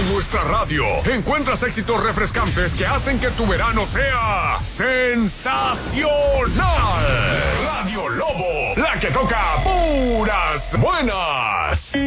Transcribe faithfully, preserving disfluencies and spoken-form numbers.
En nuestra radio encuentras éxitos refrescantes que hacen que tu verano sea sensacional. Radio Lobo, la que toca puras buenas.